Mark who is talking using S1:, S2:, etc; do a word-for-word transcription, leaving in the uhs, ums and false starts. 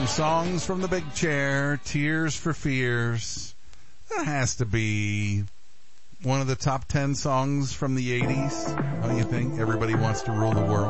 S1: songs from the big chair, Tears for Fears. That has to be one of the top ten songs from the eighties, don't you think? Everybody Wants to Rule the World.